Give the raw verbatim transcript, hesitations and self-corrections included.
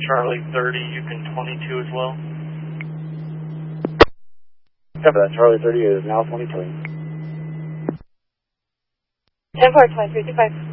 Charlie thirty, Yukon twenty-two as well. Copy that. Charlie thirty is now twenty-two. ten four, twenty-three two five.